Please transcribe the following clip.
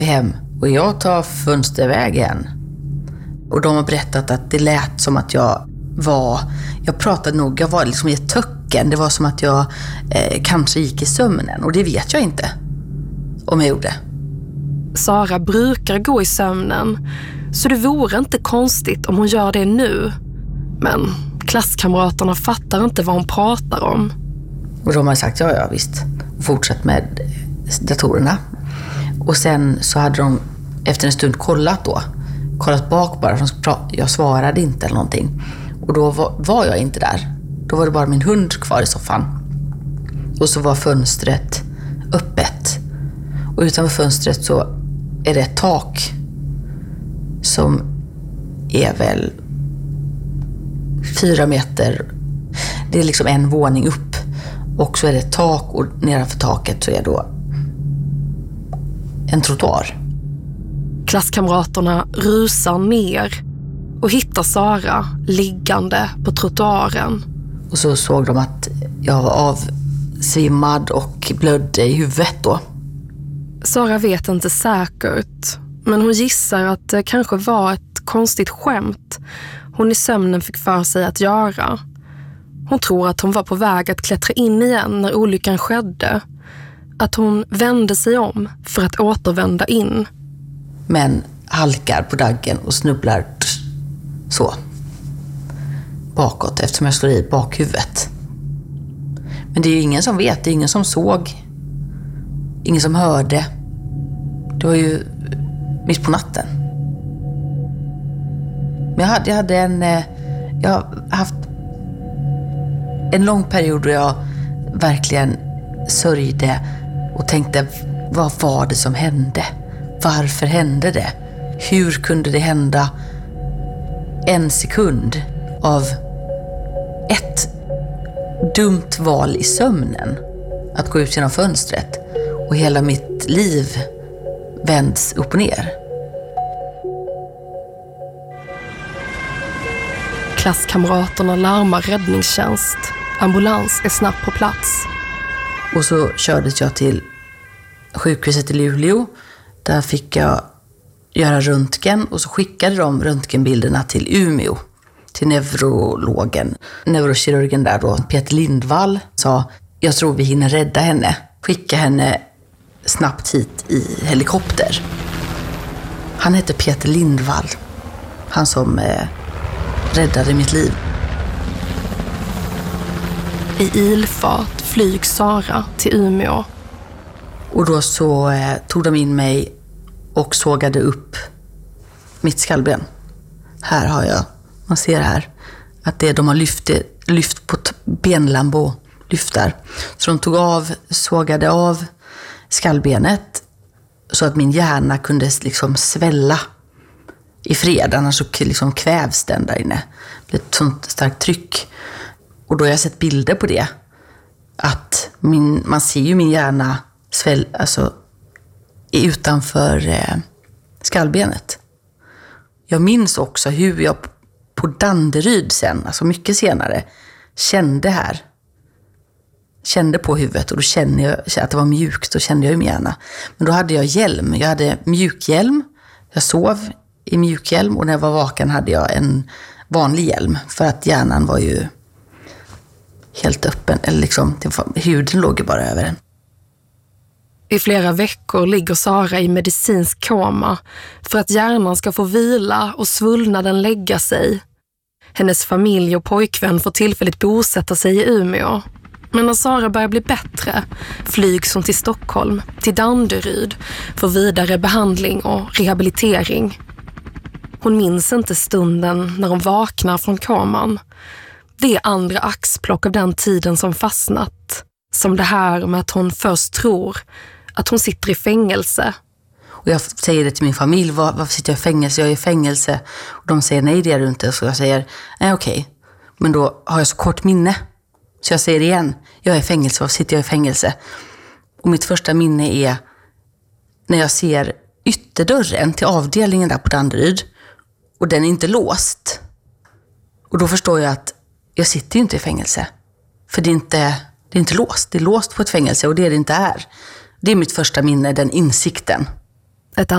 hem och jag tar fönstervägen. Och de har berättat att det lät som att jag var liksom i ett töcken. Det var som att jag kanske gick i sömnen, och det vet jag inte om jag gjorde. Sara brukar gå i sömnen, så det vore inte konstigt om hon gör det nu. Men klasskamraterna fattar inte vad hon pratar om. Och de har sagt ja visst, och fortsatt med datorerna. Och sen så hade de efter en stund kollat bak bara, jag svarade inte eller någonting. Och då var jag inte där. Då var det bara min hund kvar i soffan. Och så var fönstret öppet. Och utanför fönstret så är det ett tak som är väl 4 meter. Det är liksom en våning upp. Och så är det ett tak, och nedanför taket så är då en trottoar. Klasskamraterna rusar ner och hittar Sara liggande på trottoaren. Och så såg de att jag var avsvimmad och blödde i huvudet då. Sara vet inte säkert, men hon gissar att det kanske var ett konstigt skämt hon i sömnen fick för sig att göra. Hon tror att hon var på väg att klättra in igen när olyckan skedde. Att hon vände sig om för att återvända in. Men halkar på daggen och snubblar så bakåt, eftersom jag slår i bakhuvudet. Men det är ju ingen som vet, det är ingen som såg, ingen som hörde. Det var ju mitt på natten. Men jag har haft en lång period då jag verkligen sörjde och tänkte, vad var det som hände? Varför hände det? Hur kunde det hända en sekund av ett dumt val i sömnen? Att gå ut genom fönstret och hela mitt liv vänds upp och ner. Klasskamraterna larmar räddningstjänst. Ambulans är snabbt på plats. Och så kördes jag till sjukhuset i Luleå. Där fick jag göra röntgen, och så skickade de röntgenbilderna till Umeå, till neurokirurgen där då, Peter Lindvall, sa, jag tror vi hinner rädda henne. Skicka henne snabbt hit i helikopter. Han hette Peter Lindvall, han som räddade mitt liv. I ilfart flyg Sara till Umeå. Och då så tog de in mig och sågade upp mitt skallben. Här har jag, man ser här, att de har lyft på benlambo, lyftar. Så de sågade av skallbenet så att min hjärna kunde liksom svälla i fred, annars så liksom kvävs den där inne. Det blir ett sånt starkt tryck. Och då har jag sett bilder på det. Att man ser ju min hjärna utanför skallbenet. Jag minns också hur jag på Danderyd sen, alltså mycket senare, kände på huvudet, och då kände jag att det var mjukt, då kände jag i min hjärna. Men då hade jag hjälm, jag hade mjukhjälm, jag sov i mjukhjälm, och när jag var vaken hade jag en vanlig hjälm, för att hjärnan var ju helt öppen, eller liksom, huden låg ju bara över den. I flera veckor ligger Sara i medicinsk koma för att hjärnan ska få vila och svullnaden lägga sig. Hennes familj och pojkvän får tillfälligt bosätta sig i Umeå. Men när Sara börjar bli bättre flygs hon till Stockholm, till Danderyd, för vidare behandling och rehabilitering. Hon minns inte stunden när hon vaknar från koman. Det är andra axplock av den tiden som fastnat. Som det här med att hon först tror att hon sitter i fängelse. Och jag säger det till min familj, varför sitter jag i fängelse? Jag är i fängelse. Och de säger nej, det är du inte. Så jag säger, nej okej. Men då har jag så kort minne. Så jag säger det igen, jag är i fängelse, varför sitter jag i fängelse? Och mitt första minne är när jag ser ytterdörren till avdelningen där på Danderyd. Och den är inte låst. Och då förstår jag att jag sitter ju inte i fängelse. För det är inte låst. Det är låst på ett fängelse, och det inte är. Det är mitt första minne, den insikten.